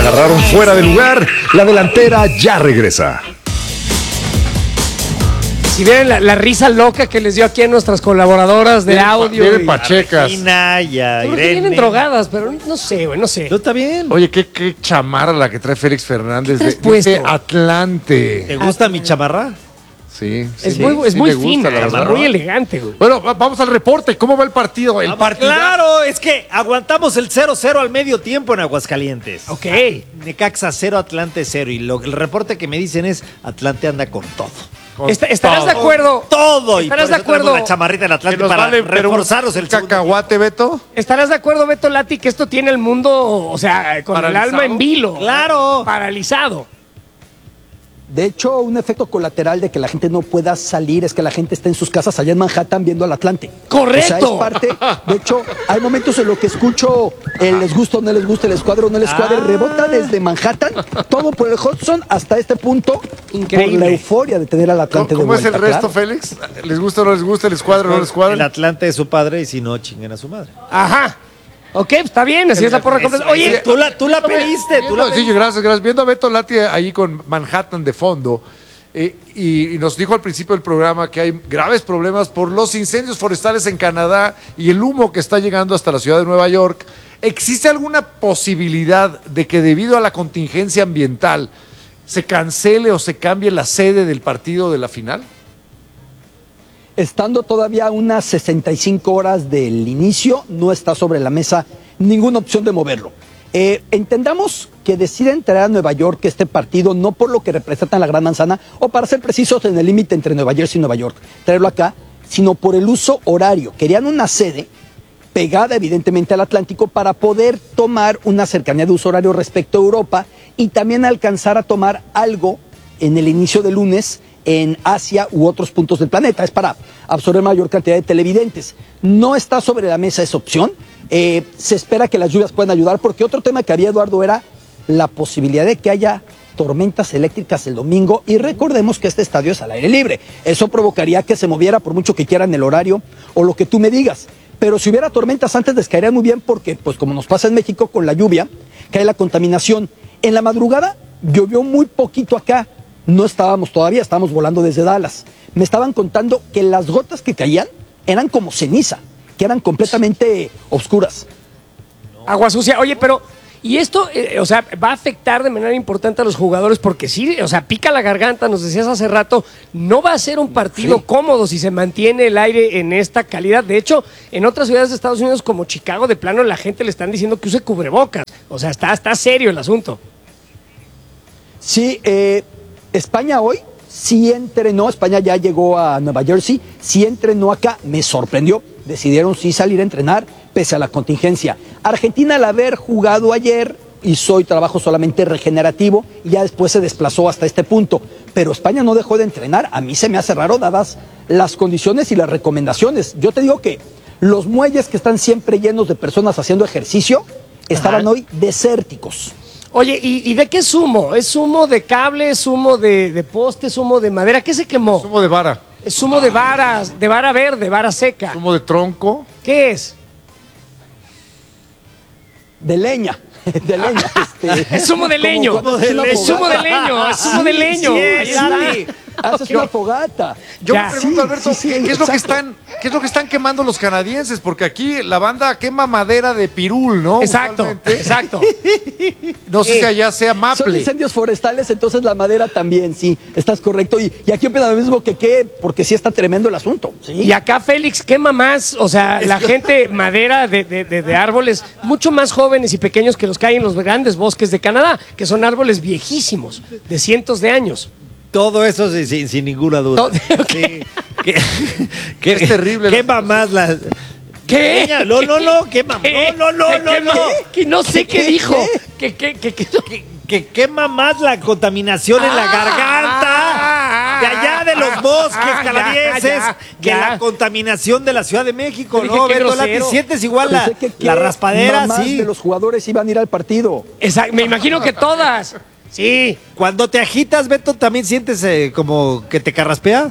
agarraron fuera de lugar. La delantera ya regresa. Si ven la risa loca que les dio aquí a nuestras colaboradoras de audio. Vienen pachecas. Regina y a Creo que Irene. vienen drogadas, pero no sé, güey, no sé. No, está bien. Oye, qué chamarra la que trae Félix Fernández traes de puesto? Atlante. ¿Te gusta mi chamarra? Sí, Es sí, muy, es sí muy me gusta, fina, la verdad. muy elegante, güey. Bueno, vamos al reporte. ¿Cómo va el partido? El partido. Claro, es que aguantamos el 0-0 al medio tiempo en Aguascalientes. Ok. Necaxa 0, Atlante 0. Y el reporte que me dicen es Atlante anda con todo. ¿Estarás de acuerdo? Todo. Y por ¿Estarás de eso traigo acuerdo? la chamarrita del Que Atlante nos para vale pero reforzaros el segundo cacahuate, Beto. ¿Estarás de acuerdo, Beto Lati, que esto tiene el mundo, o sea, con Paralizado. el alma en vilo? Claro. Paralizado. De hecho, un efecto colateral de que la gente no pueda salir es que la gente está en sus casas allá en Manhattan viendo al Atlante. ¡Correcto! O sea, es parte. De hecho, hay momentos en los que escucho el les gusta o no les gusta, el escuadro o no el escuadro, rebota desde Manhattan, todo por el Hudson hasta este punto. Increíble. Por la euforia de tener al Atlante de ¿Cómo es vuelta. el resto, claro. Félix? ¿Les gusta o no les gusta el escuadro o no el El escuadro? Atlante es su padre y si no, chinguen a su madre. Ajá. Ok, está bien, así es la porra completa. Oye, Tú la pediste, tú la Sí, pediste. gracias. Viendo a Beto Lati ahí con Manhattan de fondo, y nos dijo al principio del programa que hay graves problemas por los incendios forestales en Canadá y el humo que está llegando hasta la ciudad de Nueva York. ¿Existe alguna posibilidad de que debido a la contingencia ambiental se cancele o se cambie la sede del partido de la final? Estando todavía a unas 65 horas del inicio, no está sobre la mesa ninguna opción de moverlo. Entendamos que deciden traer a Nueva York este partido no por lo que representa en la Gran Manzana, o para ser precisos en el límite entre Nueva Jersey y Nueva York, traerlo acá, sino por el uso horario. Querían una sede pegada evidentemente al Atlántico para poder tomar una cercanía de uso horario respecto a Europa y también alcanzar a tomar algo en el inicio del lunes en Asia u otros puntos del planeta. Es para absorber mayor cantidad de televidentes. No está sobre la mesa esa opción. Se espera que las lluvias puedan ayudar, porque otro tema que había, Eduardo, era la posibilidad de que haya tormentas eléctricas el domingo, y recordemos que este estadio es al aire libre. Eso provocaría que se moviera por mucho que quieran el horario o lo que tú me digas. Pero si hubiera tormentas antes les caería muy bien, porque pues como nos pasa en México con la lluvia, cae la contaminación. En la madrugada llovió muy poquito acá. No estábamos todavía, estábamos volando desde Dallas. Me estaban contando que las gotas que caían eran como ceniza, que eran completamente oscuras. agua sucia. Oye, pero, ¿y esto, o sea, va a afectar de manera importante a los jugadores? Porque sí, o sea, pica la garganta, nos decías hace rato, no va a ser un partido cómodo si se mantiene el aire en esta calidad. De hecho, en otras ciudades de Estados Unidos como Chicago, de plano, la gente le están diciendo que use cubrebocas. O sea, está serio el asunto. Sí, España hoy sí entrenó, España ya llegó a Nueva Jersey, sí entrenó acá, me sorprendió, decidieron sí salir a entrenar pese a la contingencia. Argentina, al haber jugado ayer, hizo hoy trabajo solamente regenerativo y ya después se desplazó hasta este punto, pero España no dejó de entrenar. A mí se me hace raro dadas las condiciones y las recomendaciones. Yo te digo que los muelles que están siempre llenos de personas haciendo ejercicio estaban hoy desérticos. Oye, ¿y de qué es humo? ¿Es humo de cable? ¿Es humo de poste? ¿Es humo de madera? ¿Qué se quemó? Zumo de vara, Es humo de varas, de vara verde, vara seca. zumo de tronco. ¿Qué es? De leña, de leña. Es humo de leño. Es humo de leño, es humo de leño. Ahí está. Haces una fogata. Yo Ya. me pregunto, Alberto, Sí, ¿qué es lo que exacto. qué es lo que están quemando los canadienses? Porque aquí la banda quema madera de pirul, ¿no? Exacto, Usualmente. exacto. No sé si allá sea Son maple. incendios forestales, entonces la madera también, sí, estás correcto. Y aquí opina lo mismo que qué, porque sí está tremendo el asunto. Sí. Y acá Félix quema más, o sea, la gente madera de árboles mucho más jóvenes y pequeños que los que hay en los grandes bosques de Canadá, que son árboles viejísimos, de cientos de años. Todo eso sin ninguna duda. Todo- ok. Sí. Es terrible. Quema más la... ¿Qué? No, quema. ¿Qué? No. Que no sé qué dijo. Que Que quema más la contaminación en la garganta de allá de los bosques canadienses que ya. la contaminación de la Ciudad de México, Dije, ¿no? qué Beto Lati, grosero. sientes igual Pensé que la qué raspadera, mamás sí. de los jugadores iban a ir al partido. Exacto, me imagino que todas. Sí. Cuando te agitas, Beto, ¿también sientes como que te carraspea?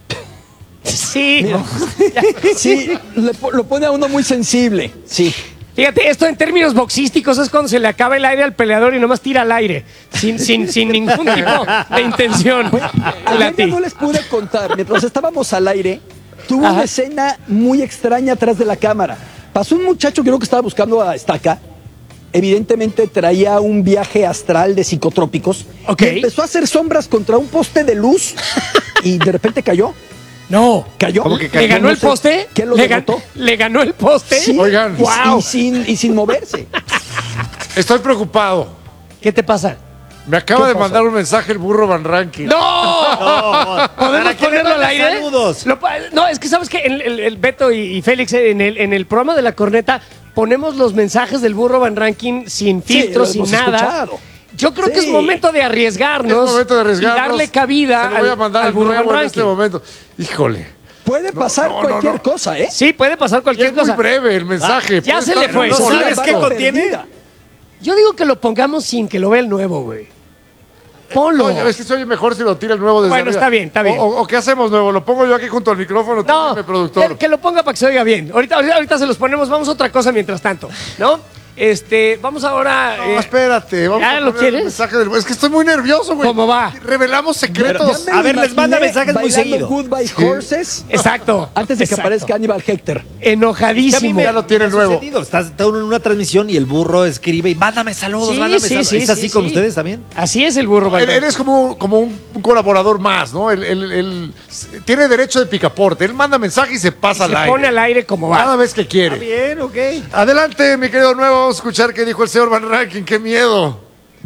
Sí. Sí, lo pone a uno muy sensible. Sí. Fíjate, esto en términos boxísticos es cuando se le acaba el aire al peleador y nomás tira al aire, sin ningún tipo de intención. Ayer ya no les pude contar, mientras estábamos al aire, tuve una escena muy extraña atrás de la cámara. Pasó un muchacho que creo que estaba buscando a Estaca, evidentemente traía un viaje astral de psicotrópicos, Ok. y empezó a hacer sombras contra un poste de luz y de repente cayó. No. ¿Cayó? ¿Cómo que ¿Le ganó No el sé, poste? ¿Quién lo ¿Le derrotó? ¿Le ganó el poste? Sí, Oigan. Wow. y sin moverse. Estoy preocupado. ¿Qué te pasa? Me acaba ¿Qué de pasó? mandar un mensaje el burro Van Ranking. ¡No! No, ¿Podemos ¿para qué le ponerlo al mandas aire? saludos? No, es que sabes que el Beto y Félix en el programa de la corneta ponemos los mensajes del burro Van Ranking sin filtros, lo sin hemos nada. escuchado. Yo creo que es Sí. momento de arriesgarnos. Es momento de arriesgarnos. Y darle cabida Se lo voy a mandar al al burro Van nuevo en Ranking. este momento. Híjole. Puede pasar no, cualquier no. cosa, ¿eh? Sí, puede pasar Y cualquier es muy cosa. breve el mensaje. ya Puede se le estar fue. en un ¿No solo sabes qué acto. contiene? Perdida. Yo digo que lo pongamos sin que lo vea el nuevo, güey. Ponlo. Oye, es que se oye mejor si lo tira el nuevo desde Bueno, arriba. está bien, está bien. O ¿qué hacemos nuevo? ¿Lo pongo yo aquí junto al micrófono? Tú No, dime, productor. que lo ponga para que se oiga bien. Ahorita se los ponemos. Vamos a otra cosa mientras tanto, ¿no? Vamos ahora. No, espérate. Vamos ¿ya a lo poner el quieres? mensaje del... Es que estoy muy nervioso, güey. ¿Cómo va? Revelamos secretos. Ya me A ver, lo les manda imaginé mensajes muy bailando seguido. Goodbye Horses Exacto. antes de que Exacto. aparezca Aníbal Hector. Enojadísimo. Ya lo tiene me ha nuevo. sucedido. Estás en una transmisión y el burro escribe y mándame saludos, Sí, mándame sí, saludos. sí, ¿Es sí, así sí. con ustedes también? Así es el burro. Él Valdés. es como un colaborador más, ¿no? Él tiene derecho de picaporte. Él manda mensaje y se pasa Se al aire. pone al aire como va. Cada vez que quiere. Bien, ok. Adelante, mi querido nuevo. Vamos a escuchar qué dijo el señor Van Ranking. ¡Qué miedo!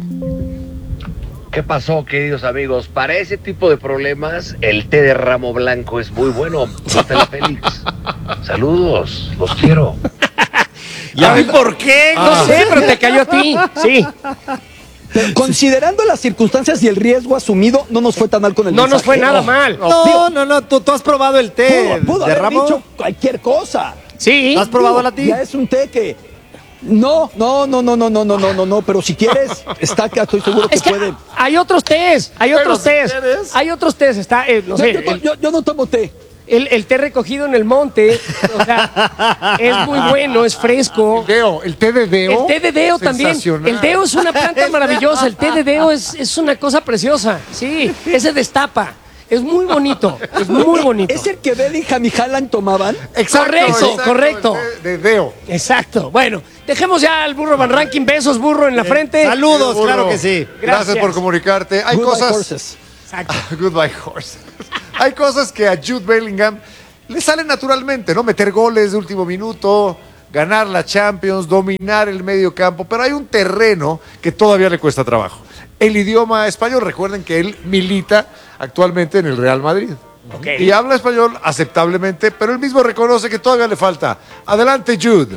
¿Qué pasó, queridos amigos? Para ese tipo de problemas, el té de ramo blanco es muy bueno. Notela Félix. Saludos, los quiero. ¿Ya vi por qué? No sé, pero te cayó a ti. Sí. Pero considerando las circunstancias y el riesgo asumido, no nos fue tan mal con el No nos mensaje. fue nada mal. No. Tú has probado el té Pudo de haber ramo. dicho cualquier cosa. Sí. ¿Has probado la ti? Ya es un té que... No, pero si quieres, Estaca, estoy seguro que Es que puede. hay otros tés. Hay Pero otros si tés. quieres. Hay otros tés. Está, no sé, Yo no tomo té. el té recogido en el monte. O sea, es muy bueno, es fresco. Deo, el té de Deo. El té de Deo también. Sensacional. El Deo es una planta maravillosa. El té de Deo es una cosa preciosa. Sí, ese destapa. Es muy bonito. Es muy bonito. ¿Es el que Bellingham y Haaland tomaban? Correcto, correcto. el té de Deo. Exacto. Bueno, dejemos ya al burro Van Ranking. Besos, burro, en la frente. Saludos, Burro. claro que sí. Gracias por Gracias. comunicarte. Hay Goodbye cosas. Horses. Exacto. Goodbye horse. Hay cosas que a Jude Bellingham le salen naturalmente, ¿no? Meter goles de último minuto, ganar la Champions, dominar el medio campo, pero hay un terreno que todavía le cuesta trabajo. El idioma español, recuerden que él milita actualmente en el Real Madrid. Ok. Y habla español aceptablemente, pero él mismo reconoce que todavía le falta. Adelante, Jude.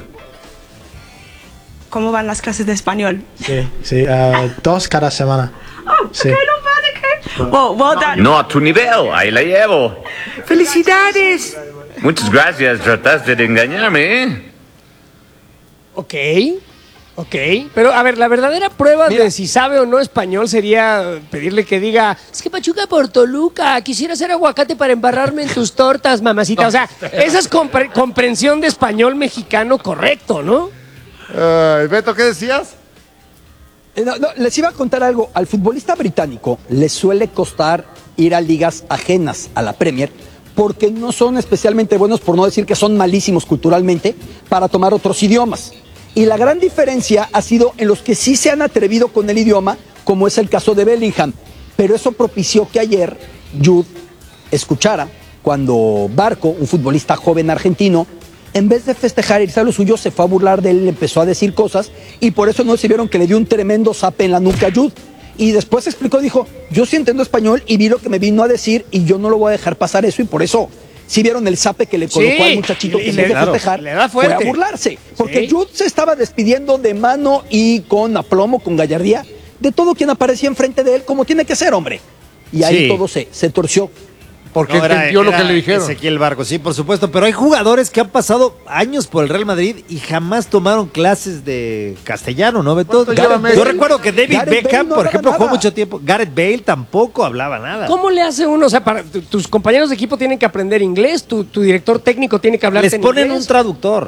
¿Cómo van las clases de español? Sí, dos cada semana. Sí. Well done. No a tu nivel, ahí la llevo. ¡Felicidades! Muchas gracias, trataste de engañarme, ¿eh? Ok. Pero, a ver, la verdadera prueba de si sabe o no español sería pedirle que diga, es que Pachuca por Toluca, quisiera hacer aguacate para embarrarme en tus tortas, mamacita. O sea, esa es comprensión de español mexicano correcto, ¿no? Beto, ¿qué decías? Les iba a contar algo. Al futbolista británico le suele costar ir a ligas ajenas a la Premier porque no son especialmente buenos, por no decir que son malísimos culturalmente, para tomar otros idiomas. Y la gran diferencia ha sido en los que sí se han atrevido con el idioma, como es el caso de Bellingham. Pero eso propició que ayer Jude escuchara cuando Barco, un futbolista joven argentino, en vez de festejar y irse a lo suyo, se fue a burlar de él, le empezó a decir cosas, y por eso no se vieron que le dio un tremendo zape en la nuca a Jude. Y después explicó, dijo, yo sí entiendo español y vi lo que me vino a decir y yo no lo voy a dejar pasar eso, y por eso sí vieron el zape que le colocó Sí, al muchachito que y en le- vez de claro, festejar le da fue a fuerte. burlarse. Porque Sí. Jude se estaba despidiendo de mano y con aplomo, con gallardía, de todo quien aparecía enfrente de él, como tiene que ser, hombre. Y ahí Sí. todo se torció. Porque No, entendió lo era que le dijeron. Ezequiel Barco, sí, por supuesto. Pero hay jugadores que han pasado años por el Real Madrid y jamás tomaron clases de castellano, ¿no, Beto? ¿Cuánto lleva Messi? Yo recuerdo que David Gareth Bale Beckham, no por hablaba ejemplo, jugó nada. mucho tiempo. Gareth Bale tampoco hablaba nada. ¿Cómo le hace uno? O sea, tus compañeros de equipo tienen que aprender inglés, tu director técnico tiene que hablar Les ponen un traductor.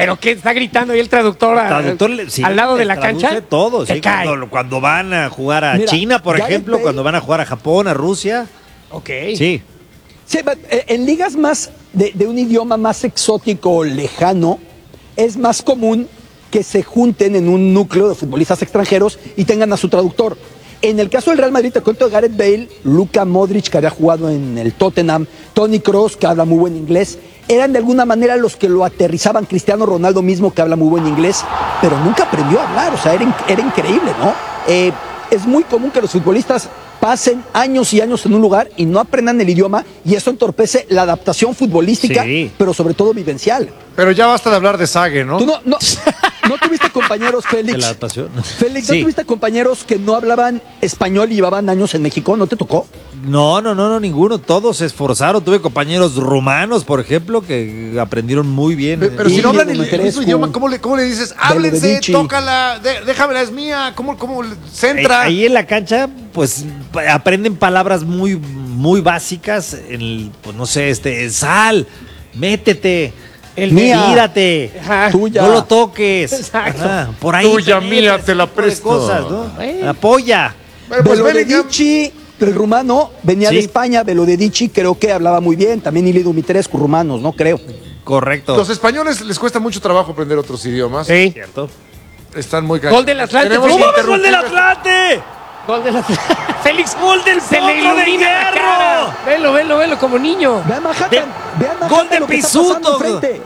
¿Pero qué? ¿Está gritando ahí el traductor, Sí, al lado de les la traduce cancha? todo, Se sí, cae. cuando van a jugar a Mira, China, por Gareth ejemplo, Bale- cuando van a jugar a Japón, a Rusia. Ok. Sí. Sí, en ligas más de un idioma más exótico o lejano, es más común que se junten en un núcleo de futbolistas extranjeros y tengan a su traductor. En el caso del Real Madrid, te cuento de Gareth Bale, Luka Modric, que había jugado en el Tottenham, Toni Kroos, que habla muy buen inglés, eran de alguna manera los que lo aterrizaban. Cristiano Ronaldo mismo, que habla muy buen inglés, pero nunca aprendió a hablar, o sea, era increíble, ¿no? Es muy común que los futbolistas pasen años y años en un lugar y no aprendan el idioma, y eso entorpece la adaptación futbolística, Sí. pero sobre todo vivencial. Pero ya basta de hablar de Sague, ¿no? Tú no tuviste compañeros, Félix. De la adaptación. Félix, ¿no Sí. tuviste compañeros que no hablaban español y llevaban años en México? ¿No te tocó? No, ninguno. Todos se esforzaron. Tuve compañeros rumanos, por ejemplo, que aprendieron muy bien. Pero si Y no hablan Diego el mismo Materescu, idioma, ¿cómo le dices? Háblense, Belodevici. tócala, déjamela, es mía. ¿Cómo centra? Ahí en la cancha, pues aprenden palabras muy, muy básicas. Pues no sé, sal, métete, Mía. tírate, Ajá. Tuya. no lo toques. Exacto. Ajá, por ahí. Tuya, mía, te la ese tipo de presto. Cosas, ¿no? Bueno. Apoya. Bueno, pues Bellingham, Belodevici, el rumano, venía Sí. de España. Belodevici creo que hablaba muy bien. También Iliad Dumitrescu, rumanos, ¿no? Creo. Correcto. los españoles les cuesta mucho trabajo aprender otros idiomas. Sí. Cierto. Están muy Gol del Atlante, Tenemos ¿cómo que ves, ¡Gol del interrumpir. Atlante! Gol de la... Félix, ¡Gol del se le Potro de ilumina la Hierro! cara. Velo, como niño. Vean Manhattan. De- Vean Manhattan, gol de lo que está pasando Pisuto. enfrente.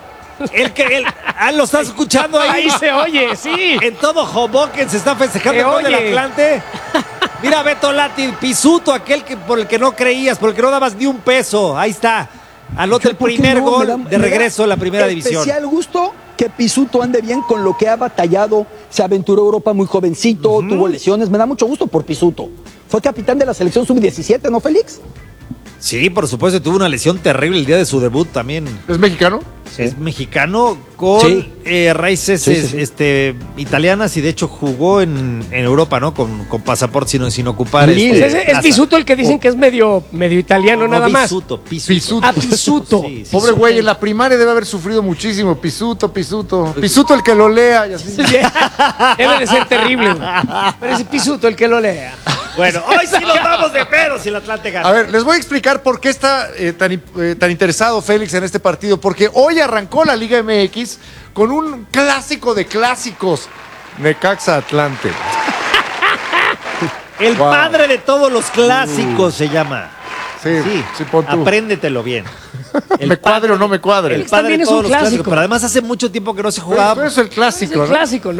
Lo estás escuchando ahí. Ahí se oye, sí. En todo Hoboken se está festejando Se el gol del oye. Atlante. Mira, Beto Lati, Pisuto, por el que no creías, por el que no dabas ni un peso. Ahí está. Anota el ¿Por qué primer no? gol Me da- de me da regreso a la primera división. Especial gusto que Pisuto ande bien con lo que ha batallado. Se aventuró a Europa muy jovencito, tuvo lesiones. Me da mucho gusto por Pisuto. Fue capitán de la selección sub-17, ¿no, Félix? Sí, por supuesto, tuvo una lesión terrible el día de su debut también. ¿Es mexicano? Es mexicano con Sí. raíces Sí. italianas y de hecho jugó en Europa, ¿no? Con pasaporte sin ocupar. Lille. Es plaza. Pisuto el que dicen que es medio italiano, nada más. Pisuto. Pisuto. Ah, Pisuto. Sí, sí, Pobre sí. güey, en la primaria debe haber sufrido muchísimo. Pisuto. Pisuto el que lo lea y así. Debe de ser terrible, güey. Pero es Pisuto el que lo lea. Bueno, hoy sí nos vamos de pedo si el Atlante gana. A ver, les voy a explicar por qué está tan interesado Félix en este partido. Porque hoy arrancó la Liga MX con un clásico de clásicos. Necaxa Atlante. El Wow. padre de todos los clásicos se llama. Sí, pon tú. Apréndetelo bien. ¿Me cuadre o no me cuadre? El padre También de es un todos los clásicos. clásico. Pero además hace mucho tiempo que no se Pero jugaba. es el clásico, Es el ¿no? clásico, ¿no?